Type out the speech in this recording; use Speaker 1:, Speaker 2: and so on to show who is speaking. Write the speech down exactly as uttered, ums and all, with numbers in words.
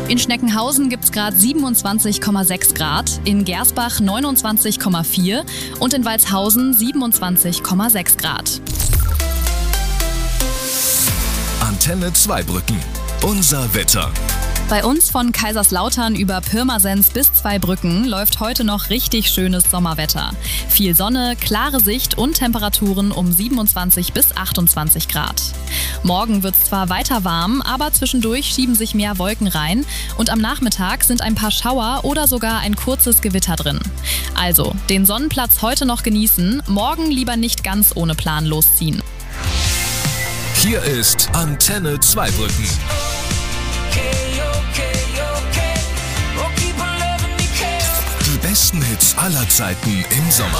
Speaker 1: In Schneckenhausen gibt es gerade siebenundzwanzig Komma sechs Grad, in Gersbach neunundzwanzig Komma vier und in Walshausen siebenundzwanzig Komma sechs Grad.
Speaker 2: Antenne Zweibrücken. Unser Wetter.
Speaker 1: Bei uns von Kaiserslautern über Pirmasens bis Zweibrücken läuft heute noch richtig schönes Sommerwetter. Viel Sonne, klare Sicht und Temperaturen um siebenundzwanzig bis achtundzwanzig Grad. Morgen wird es zwar weiter warm, aber zwischendurch schieben sich mehr Wolken rein und am Nachmittag sind ein paar Schauer oder sogar ein kurzes Gewitter drin. Also, den Sonnenplatz heute noch genießen, morgen lieber nicht ganz ohne Plan losziehen.
Speaker 2: Hier ist Antenne Zweibrücken. Die besten Hits aller Zeiten im Sommer.